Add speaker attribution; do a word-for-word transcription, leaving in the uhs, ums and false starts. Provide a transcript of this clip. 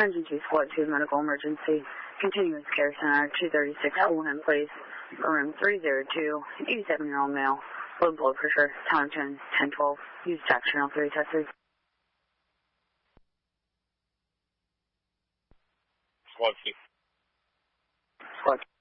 Speaker 1: Engine two, Squad two, medical emergency. Continuous care center, two thirty-six Fulham Place, room three oh two, eighty-seven-year-old male, low blood pressure, Townton, ten twelve. Use tax channel three, Texas.
Speaker 2: Squad two.
Speaker 1: Squad